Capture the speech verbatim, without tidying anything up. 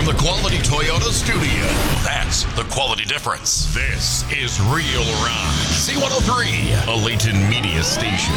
from the Quality Toyota studio. That's the quality difference. This is Real Rock. C one oh three, a Layton media station.